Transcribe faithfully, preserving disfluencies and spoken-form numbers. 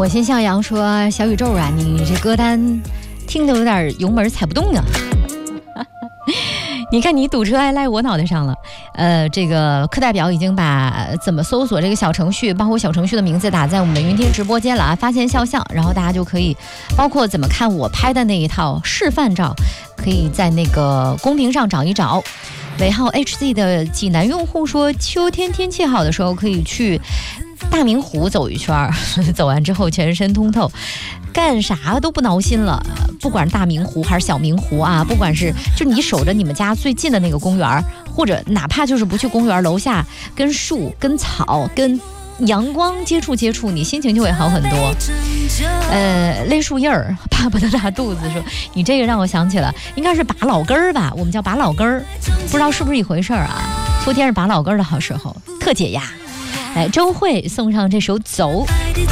我心向阳说：“小宇宙啊，你这歌单听得有点油门踩不动啊。”你看你堵车还赖我脑袋上了。呃，这个课代表已经把怎么搜索这个小程序，包括小程序的名字打在我们的云听直播间了啊，发现肖像，然后大家就可以包括怎么看我拍的那一套示范照，可以在那个公屏上找一找。尾号 H Z 的济南用户说，秋天天气好的时候可以去大明湖走一圈，走完之后全身通透，干啥都不挠心了。不管是大明湖还是小明湖啊，不管是就你守着你们家最近的那个公园，或者哪怕就是不去公园，楼下跟树跟草跟阳光接触接触，你心情就会好很多。呃，勒树叶儿，爸爸的大肚子说，你这个让我想起了，应该是拔老根儿吧，我们叫拔老根儿，不知道是不是一回事儿啊？秋天是拔老根儿的好时候，特解压。来，周慧送上这首《走》。